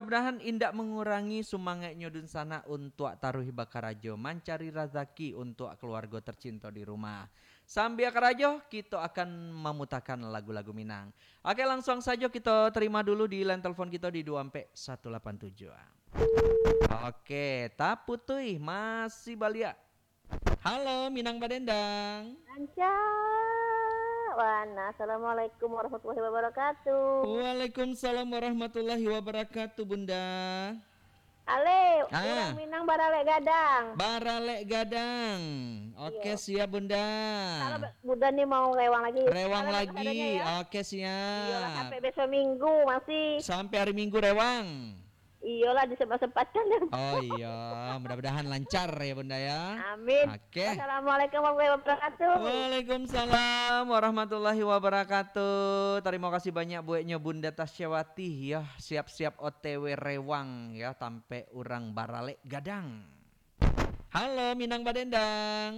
mudah-mudahan indak mengurangi sumangai nyudun sana untuk taruhi bakarajo mencari rezeki untuk keluarga tercinta di rumah. Sambil karajo kita akan memutakan lagu-lagu Minang. Oke, langsung saja kita terima dulu di line telepon kita di 24187. Oke, taputui masih Balia. Halo Minang Badendang. Anca, Wana, Assalamualaikum warahmatullahi wabarakatuh. Waalaikumsalam warahmatullahi wabarakatuh Bunda. Ale, urang Minang Baralek Gadang. Baralek Gadang. Oke, Iya. siap Bunda. Kalau Bunda nih mau rewang lagi. Rewang Kalau lagi. ya. Oke, Iyalah siap. sampai besok Minggu masih. Sampai hari Minggu rewang. Iyalah disempat-sempatkan. Oh iya, mudah-mudahan lancar ya Bunda ya. Amin. Oke. Assalamualaikum warahmatullahi wabarakatuh. Waalaikumsalam warahmatullahi wabarakatuh. Terima kasih banyak buatnya Bunda Tasyawati ya. Siap-siap OTW rewang ya sampai urang Baralek Gadang. Halo Minang Badendang.